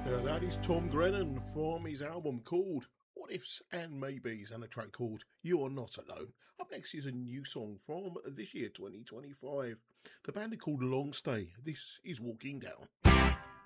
That is Tom Grennan from his album called What Ifs and Maybes and a track called You Are Not Alone. Up next is a new song from this year, 2025. The band are called Long Stay. This is Walking Down.